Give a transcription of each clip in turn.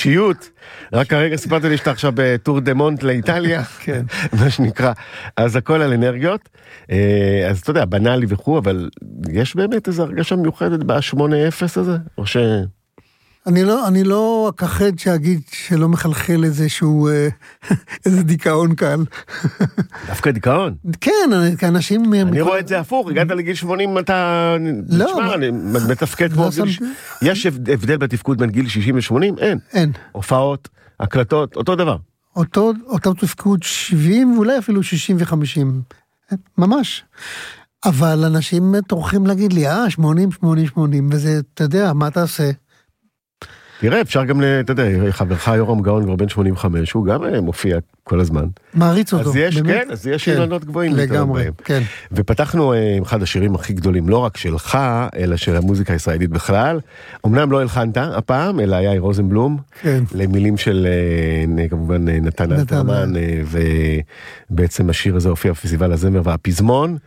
אישיות, רק הרגע סיפרתי לי שאתה עכשיו בטור דה מונט לאיטליה, מה שנקרא, אז הכל על אנרגיות, אז אתה יודע, בנאלי וכו', אבל יש באמת איזו הרגשה מיוחדת ב-8-0 הזה, או ש... אני לא אכחד שאגיד שלא מחלחל איזשהו, איזה דיכאון כאן. דווקא דיכאון? כן, כאנשים... אני רואה את זה הפוך, הגעת לגיל 80, אתה... נשמע, אני מתפקד כמו... יש הבדל בתפקוד בין גיל 60 ל-80? אין. הופעות, הקלטות, אותו דבר. אותו תפקוד 70, ואולי אפילו 60 ו-50. ממש. אבל אנשים טורחים להגיד לי, 80, וזה, אתה יודע, מה אתה עושה? תראה, אפשר גם, אתה יודע, חברך יורם גאון כבר בן 85, הוא גם מופיע כל הזמן. מעריץ אותו. אז יש, כן, אז יש אילנות גבוהים. לגמרי, כן. ופתחנו עם אחד השירים הכי גדולים, לא רק שלך, אלא של המוזיקה הישראלית בכלל. אמנם לא הלחנת הפעם, אלא היה רוזנבלום, למילים של, כמובן, נתן אלתרמן, ובעצם השיר הזה הופיע בפסטיבל הזמר והפזמון.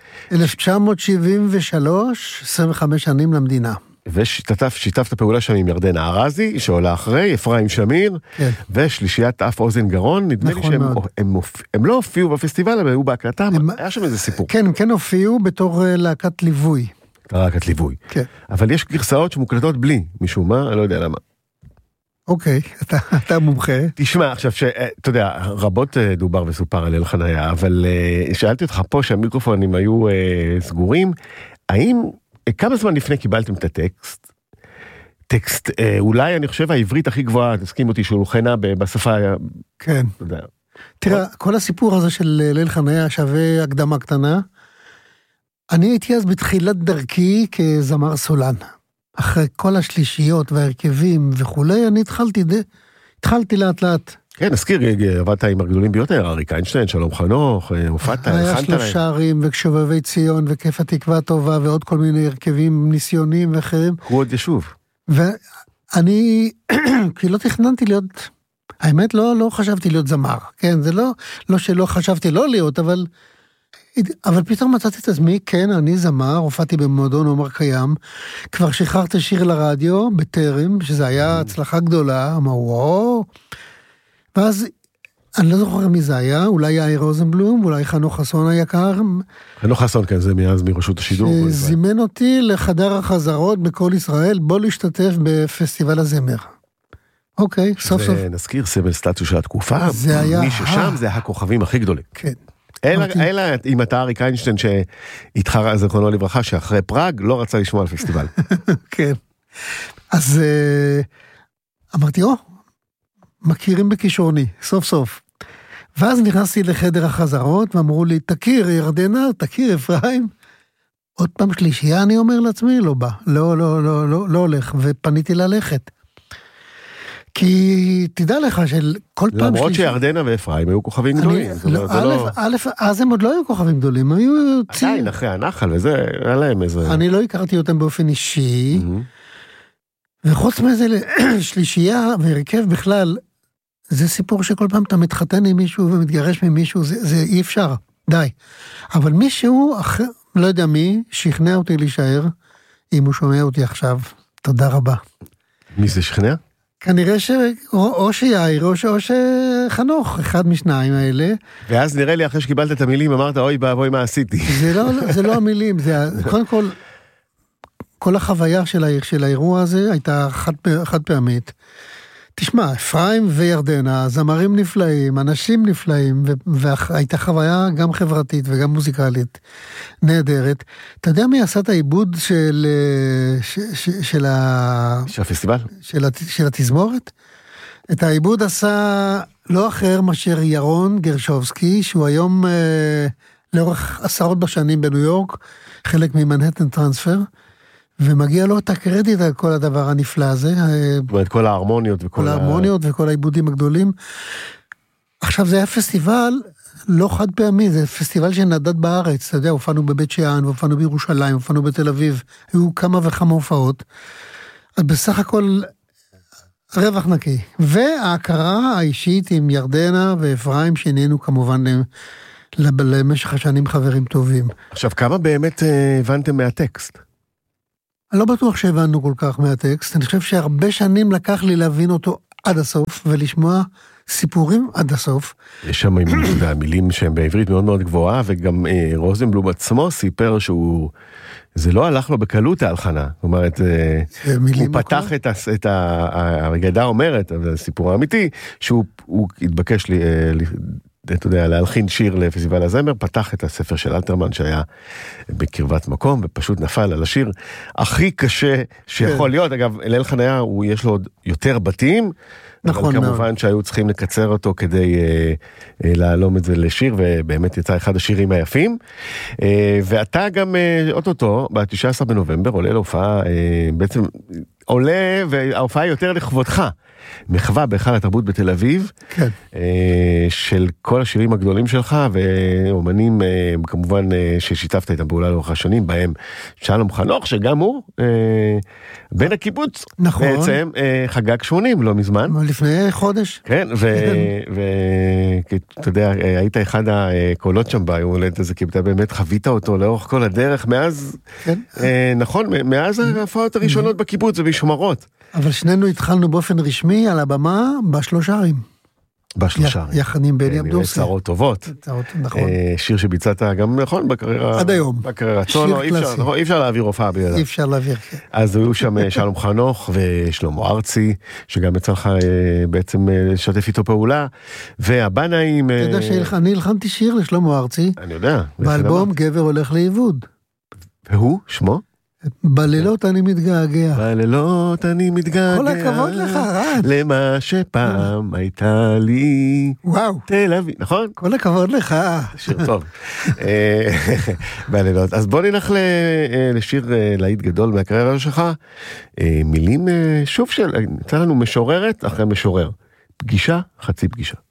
1973, 25 שנים למדינה. ושיתפת פעולה שם עם ירדנה ארזי, שעולה אחרי, אפרים שמיר, ושלישיית אף אוזן גרון, נדמה לי שהם לא הופיעו בפסטיבל, אבל היו בהקלטה, היה שם איזה סיפור. כן, הם כן הופיעו בתור להקת ליווי. להקת ליווי. אבל יש גרסאות שמוקלטות בלי, משום מה, אני לא יודע למה. אוקיי, אתה מומחה. תשמע, עכשיו אתה יודע, רבות דובר וסופר על אלחניה, אבל שאלתי אותך פה שהמיקרופונים היו סגורים, האם... כמה זמן לפני קיבלתם את הטקסט? טקסט, אולי אני חושב העברית הכי גבוהה, תסכים אותי, שהולחנה בשפה... כן. תראה, כל הסיפור הזה של ליל חניה שווה הקדמה קטנה. אני הייתי אז בתחילת דרכי כזמר סולן. אחרי כל השלישיות והרכבים וכולי, אני התחלתי לאט לאט. כן, נזכיר, עבדת עם הגדולים ביותר, אריק איינשטיין, שלום חנוך, הופעת, היה 3 ערים, וכשובבי ציון, וכיף התקווה הטובה, ועוד כל מיני הרכבים ניסיוניים ואחרים. הוא עוד ישוב. ואני, כי לא תכננתי להיות, האמת לא חשבתי להיות זמר, כן, זה לא שלא חשבתי לא להיות, אבל פתאום מצאתי את עצמי, כן, אני זמר, הופעתי במועדון עומר קיים, כבר שחררתי שיר לרדיו, בטרם, שזה היה הצלחה גדולה, אמרו, וואו, ואז, אני לא זוכר מי זה היה, אולי יאיר רוזנבלום, אולי חנוך חסון היקר. חנוך חסון, כן, זה מאז מרשות השידור. שזימן אותי לחדר החזרות בכל ישראל, בוא להשתתף בפסטיבל הזמר. אוקיי, סוף סוף. נזכיר, סמל סטטוס של התקופה, מי ששם זה הכוכבים הכי גדולים. כן. אלא אם אתה אריק איינשטיין שהתחרה זכרונו לברכה, שאחרי פראג לא רצה לשמוע על פסטיבל. כן. אז אמרתי, מכירים בכישורני, סוף סוף. ואז נכנסתי לחדר החזרות, ואמרו לי, תכיר ירדנה, תכיר אפרים. עוד פעם שלישייה, אני אומר לעצמי, לא בא, לא הולך, ופניתי ללכת. כי תדע לך של כל פעם למרות שירדנה ואפרים היו כוכבים גדולים. אז הם עוד לא היו כוכבים גדולים, הם היו יוצאים. עדיין, אחרי הנחל וזה, היה להם איזה... אני לא הכרתי אותם באופן אישי, וחוץ מזה, שלישייה והרכב בכלל, זה סיפור שכל פעם אתה מתחתן עם מישהו ומתגרש ממישהו, זה אי אפשר, די. אבל מישהו, לא יודע מי, שכנע אותי להישאר, אם הוא שומע אותי עכשיו, תודה רבה. מי זה שכנע? כנראה או שיאיר או שחנוך, אחד משניים האלה. ואז נראה לי אחרי שקיבלת את המילים, אמרת, אוי באבוי מה עשיתי. זה לא המילים, זה קודם כל החוויה של האירוע הזה הייתה חד פעמית. תשמע, אפרים וירדנה, זמרים נפלאים, אנשים נפלאים, והייתה חוויה גם חברתית וגם מוזיקלית נהדרת. אתה יודע מי עשה את העיבוד של הפסטיבל? של התזמורת? את העיבוד עשה לא אחר מאשר ירון גרשובסקי, שהוא היום לאורך עשרות בשנים בניו יורק, חלק ממנהטן טרנספר, ומגיע לו את הקרדיט על כל הדבר הנפלא הזה. ואת כל ההרמוניות כל ההרמוניות וכל העיבודים הגדולים. עכשיו זה היה פסטיבל לא חד פעמי, זה פסטיבל שנדד בארץ, אתה יודע, הופענו בבית שאן, הופענו בירושלים, הופענו בתל אביב, היו כמה וכמה הופעות. אז בסך הכל רווח נקי. וההכרה האישית עם ירדנה ואפרים, שנהיינו כמובן למשך השנים חברים טובים. עכשיו, כמה באמת הבנתם מהטקסט? אני לא בטוח שהבנו כל כך מהטקסט, אני חושב שהרבה שנים לקח לי להבין אותו עד הסוף, ולשמוע סיפורים עד הסוף. יש שם מילים שהם בעברית מאוד מאוד גבוהה, וגם רוזנבלום עצמו סיפר שהוא, זה לא הלך לו בקלות ההלחנה, זאת אומרת, הוא פתח את הגדה אומרת, זה סיפור האמיתי, שהוא התבקש אתה יודע, להלחין שיר לפסטיבל הזמר, פתח את הספר של אלתרמן שהיה בקרבת מקום, ופשוט נפל על השיר הכי קשה שיכול להיות. אגב, ליל חניה, יש לו עוד יותר בתים, אבל כמובן שהיו צריכים לקצר אותו כדי להעלום את זה לשיר, ובאמת יצא אחד השירים היפים. ואתה גם, אוטוטו, ב-19 בנובמבר, עולה להופעה, בעצם עולה, וההופעה היא יותר לכבודך. מחווה בהיכל התרבות בתל אביב, כן. של כל השירים הגדולים שלך, ואומנים כמובן ששיתפת איתם פעולה לאורך השנים, בהם שלום חנוך, שגם הוא בן הקיבוץ, נכון. בעצם חגג 80 לא מזמן. לפני חודש. כן, ואתה יודע, היית אחד הקולות שם ביום הולדת הזה, כי אתה באמת חווית אותו לאורך כל הדרך, מאז, כן. נכון, מאז ההופעות הראשונות בקיבוץ ובשמרות. אבל שנינו התחלנו באופן רשמי על הבמה בשלושה ערים. בשלושה ערים. יחד עם בני אבדוסי. צרות טובות. נכון. שיר שביצעת גם נכון בקריירה. עד היום. בקריירה. אי אפשר להעביר הופעה בידה. אי אפשר להעביר, כן. אז היו שם שלום חנוך ושלמה ארצי, שגם יצא לך בעצם לשתף איתו פעולה, והבנאים... אתה יודע שאני הלחנתי שיר לשלמה ארצי. אני יודע. באלבום גבר הולך לאיבוד. והוא, שמו? בלילות אני מתגעגע. בלילות אני מתגעגע. כל הכבוד לך, רן. למה שפעם הייתה לי. וואו. תל אביב, נכון? כל הכבוד לך. שיר טוב. בלילות. אז בוא נלך לשיר להיט גדול מהקריירה שלך. מילים שוב יצא לנו משוררת אחרי משורר. פגישה, חצי פגישה.